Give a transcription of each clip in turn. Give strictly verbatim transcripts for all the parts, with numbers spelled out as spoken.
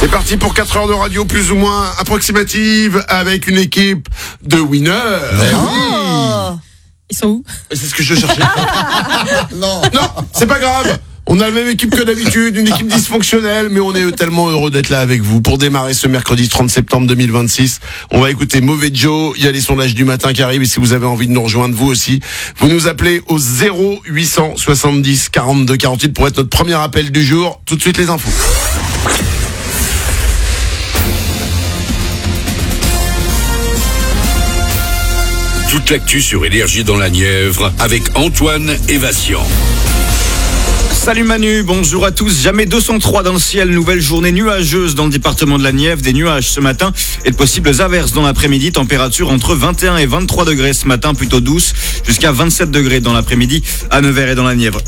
C'est parti pour quatre heures de radio plus ou moins approximative avec une équipe de winners. Oh. Ils sont où? C'est ce que je cherchais. Non. Non, c'est pas grave. On a la même équipe que d'habitude, une équipe dysfonctionnelle, mais on est tellement heureux d'être là avec vous pour démarrer ce mercredi trente septembre deux mille vingt-six. On va écouter Mauvais Joe, il y a les sondages du matin qui arrivent et si vous avez envie de nous rejoindre vous aussi, vous nous appelez au zéro huit cent soixante-dix quarante-deux quarante-huit pour être notre premier appel du jour. Tout de suite les infos. Toute l'actu sur Énergie dans la Nièvre avec Antoine Evasian. Salut Manu, bonjour à tous. Jamais deux cent trois dans le ciel, nouvelle journée nuageuse dans le département de la Nièvre, des nuages ce matin et de possibles averses dans l'après-midi, température entre vingt et un et vingt-trois degrés ce matin, plutôt douce, jusqu'à vingt-sept degrés dans l'après-midi à Nevers et dans la Nièvre.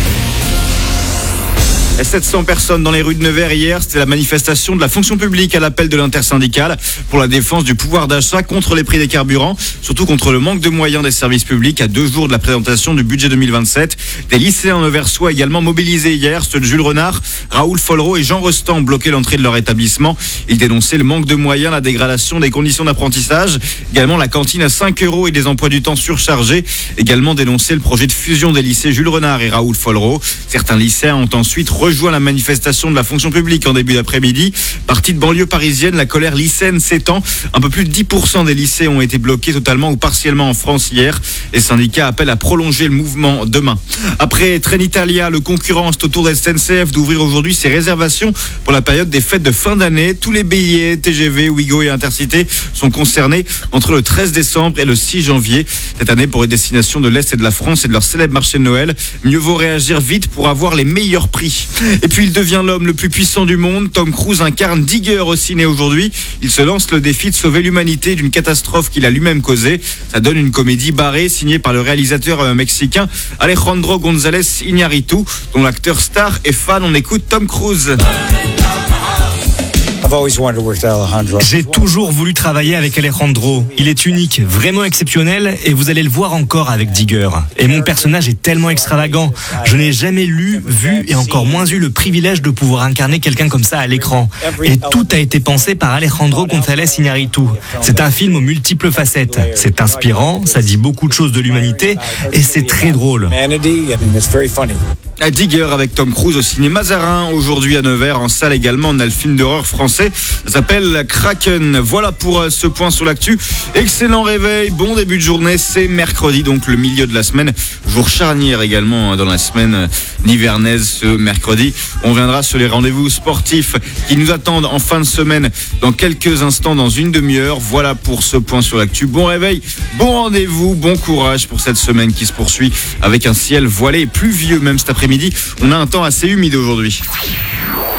sept cents personnes dans les rues de Nevers hier, c'était la manifestation de la fonction publique à l'appel de l'intersyndicale pour la défense du pouvoir d'achat contre les prix des carburants, surtout contre le manque de moyens des services publics à deux jours de la présentation du budget deux mille vingt-sept. Des lycéens neversois également mobilisés hier, ceux de Jules Renard, Raoul Follereau et Jean Rostand ont bloqué l'entrée de leur établissement. Ils dénonçaient le manque de moyens, la dégradation des conditions d'apprentissage, également la cantine à cinq euros et des emplois du temps surchargés, également dénoncé le projet de fusion des lycées Jules Renard et Raoul Follereau. Certains lycéens ont ensuite rejoint la manifestation de la fonction publique en début d'après-midi. Partie de banlieue parisienne, la colère lycéenne s'étend. Un peu plus de dix pour cent des lycées ont été bloqués totalement ou partiellement en France hier. Les syndicats appellent à prolonger le mouvement demain. Après Trenitalia, le concurrent, c'est au tour de S N C F d'ouvrir aujourd'hui ses réservations pour la période des fêtes de fin d'année. Tous les billets T G V, Ouigo et Intercité sont concernés entre le treize décembre et le six janvier. Cette année, pour les destinations de l'Est et de la France et de leur célèbre marché de Noël, mieux vaut réagir vite pour avoir les meilleurs prix. Et puis il devient l'homme le plus puissant du monde. Tom Cruise incarne Digger au ciné aujourd'hui. Il se lance le défi de sauver l'humanité d'une catastrophe qu'il a lui-même causée. Ça donne une comédie barrée signée par le réalisateur mexicain Alejandro González Iñárritu, dont l'acteur star est fan. On écoute Tom Cruise. J'ai toujours voulu travailler avec Alejandro. Il est unique, vraiment exceptionnel et vous allez le voir encore avec Digger. Et mon personnage est tellement extravagant. Je n'ai jamais lu, vu et encore moins eu le privilège de pouvoir incarner quelqu'un comme ça à l'écran. Et tout a été pensé par Alejandro González Iñárritu. C'est un film aux multiples facettes. C'est inspirant, ça dit beaucoup de choses de l'humanité et c'est très drôle. À Digger avec Tom Cruise au ciné Mazarin aujourd'hui à Nevers. En salle également, on a le film d'horreur français. Ça s'appelle Kraken. Voilà pour ce point sur l'actu. Excellent réveil, bon début de journée. C'est mercredi, donc le milieu de la semaine. Jour charnière également dans la semaine nivernaise ce mercredi. On viendra sur les rendez-vous sportifs qui nous attendent en fin de semaine dans quelques instants, dans une demi-heure. Voilà pour ce point sur l'actu. Bon réveil, bon rendez-vous, bon courage pour cette semaine qui se poursuit avec un ciel voilé et pluvieux même cet après-midi. On a un temps assez humide aujourd'hui.